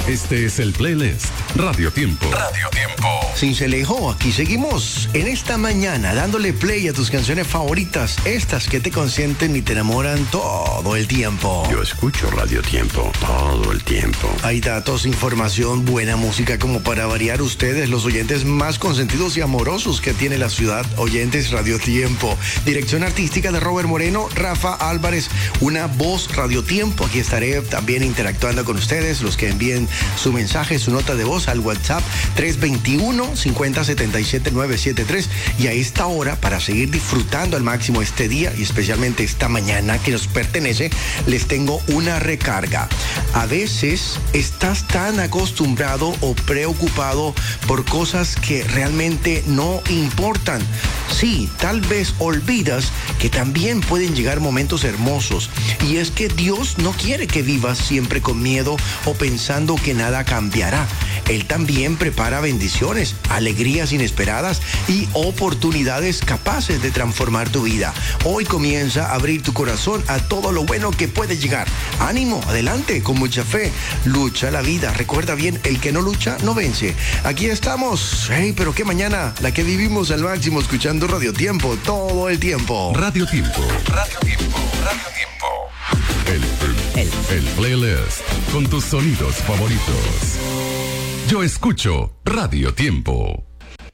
Este es el playlist Radio Tiempo. Radio Tiempo. Cincelejo, aquí seguimos en esta mañana dándole play a tus canciones favoritas, estas que te consienten y te enamoran todo el tiempo. Yo escucho Radio Tiempo todo el tiempo. Hay datos, información, buena música como para variar ustedes, los oyentes más consentidos y amorosos que tiene la ciudad. Oyentes Radio Tiempo. Dirección artística de Robert Moreno, Rafa Álvarez, una voz Radio Tiempo. Aquí estaré también interactuando con ustedes, los que envíen su mensaje, su nota de voz al WhatsApp 321-5077-973. Y a esta hora, para seguir disfrutando al máximo este día y especialmente esta mañana que nos pertenece, les tengo una recarga. A veces estás tan acostumbrado o preocupado por cosas que realmente no importan. Sí, tal vez olvidas que también pueden llegar momentos hermosos. Y es que Dios no quiere que vivas siempre con miedo o pensando que nada cambiará. Él también prepara bendiciones, alegrías inesperadas y oportunidades capaces de transformar tu vida. Hoy comienza a abrir tu corazón a todo lo bueno que puede llegar. Ánimo, adelante, con mucha fe. Lucha la vida. Recuerda bien, el que no lucha, no vence. Aquí estamos. Hey, pero qué mañana, la que vivimos al máximo escuchando Radio Tiempo todo el tiempo. Radio Tiempo. Radio Tiempo. Radio Tiempo. El playlist con tus sonidos favoritos. Yo escucho Radio Tiempo.